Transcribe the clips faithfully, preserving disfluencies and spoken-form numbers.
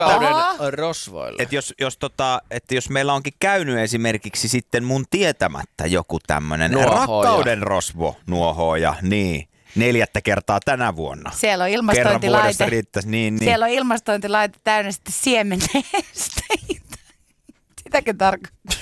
rakkauden rosvoille. Että jos, jos, tota, et jos meillä onkin käynyt esimerkiksi sitten mun tietämättä joku tämmönen rakkauden rosvo nuohooja, niin neljättä kertaa tänä vuonna. Siellä on ilmastointilaite. Niin, niin. Siellä on ilmastointilaite täynnä sitten siemenesteitä. Sitäkö tarkoittaa?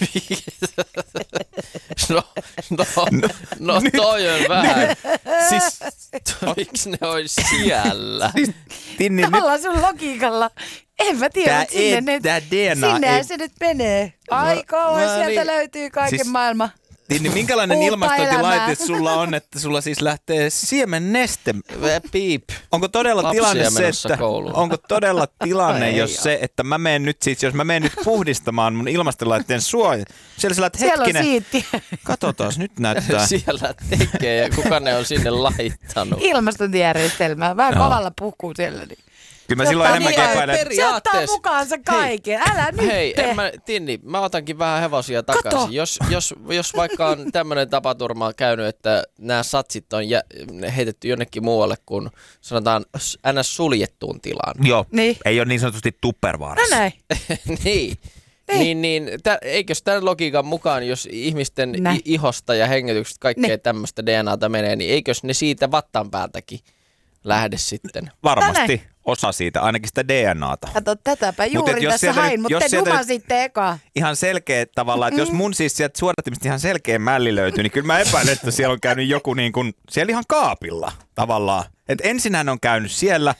no, no, no, no toi on vähän. Siis, miksi ne olisi siellä? Siis, Tinni, Tällä sun logiikalla. En mä tiedä, tää mutta sinne, ei, ne, tää D N A sinnehän ei... se nyt menee. Ai kauan, no, sieltä niin. löytyy kaiken siis, maailman. Niin, minkälainen Uutta ilmastointilaite elämää. sulla on, että sulla siis lähtee siemenneste? Piip. Onko todella Lapsia tilanne se, menossa että, kouluun. onko todella tilanne, Ei, jos ei se, että mä menen nyt siis, jos mä menen nyt puhdistamaan mun ilmastolaitteen suoja, siellä sillä, että Siellä hetkinen, on siitti. katsotaan, nyt näyttää. Siellä tekee ja kuka ne on sinne laittanut. Ilmastointijärjestelmää. Vähän Joo. kovalla puhkuu siellä. Niin. Kyllä mä silloin enemmänkin niin, epäilen. peri- Se ottaa Periaatteessa. mukaansa kaiken. Älä nyt Hei, tee. en mä, Tinni, mä otankin vähän hevosia takaisin. Kato. Jos, jos, jos vaikka on tämmöinen tapaturma käynyt, että nämä satsit on jä, heitetty jonnekin muualle kuin sanotaan ns. Suljettuun tilaan. Joo, Niin. ei ole niin sanotusti No tuppervaarassa. näin. niin. Niin, niin tä, eikös tämän logiikan mukaan, jos ihmisten Näin. i- ihosta ja hengityksestä kaikkea Niin. tämmöistä D N A:ta menee, niin eikös ne siitä vattan päältäkin lähde sitten? Varmasti Näin. osa siitä, ainakin sitä D N A:ta. Kato, tätäpä Mut juuri et jos tässä sieltä hain, nyt- mutta jos te sieltä nyt- dumasitte eka. Ihan selkeä tavalla, että jos mun siis sieltä suodattimista ihan selkeä mälli löytyy, niin kyllä mä epäilen, että siellä on käynyt joku niin kuin, siellä ihan kaapilla tavallaan. Että ensin hän on käynyt siellä,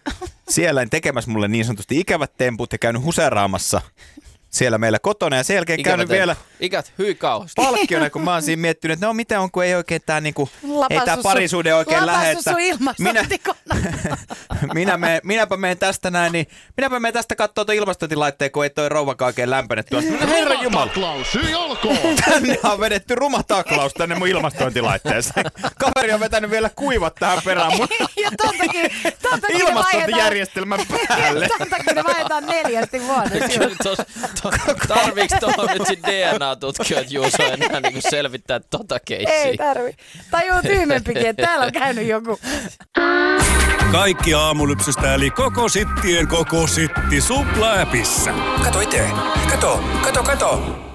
siellä tekemässä mulle niin sanotusti ikävät temput ja käynyt huseeraamassa siellä meillä kotona ja sen jälkeen Ikävä käynyt temppu. vielä Ikät, hyi kauheasti. palkkiona, kun mä oon siinä miettinyt, että no mitä on, kun ei oikein tää niinku, ei tää Lapassu parisuuden sun- oikein lähde, lapassu että sun minä, ilmastointikona. minä me, minäpä menen tästä näin, niin minäpä menen tästä kattoo tuon ilmastointilaitteen, kun ei toi rouvakaan oikein lämpene tuosta. No, Herra Jumala, Taklaus, hyi olkoon! tänne on vedetty ruma taklaus tänne mun ilmastointilaitteeseen. Kaveri on vetänyt vielä kuivat tähän perään mun Ja ton takia, ton takia ne ilmastointijärjestelmän päälle. Ton takia ne vaihdetaan neljästi vuodessa. Kyllä tos, to, tarviiks tuohon nyt sit D N A-tutkijoita Juuso enää niinku selvittää tota keissiä? Ei tarvi. Tajuu tyhmempikin, että täällä on käynyt joku. Kaikki aamulypsystä eli koko sittien koko sitti Supla-äpissä. Kato itse. Kato, kato, kato.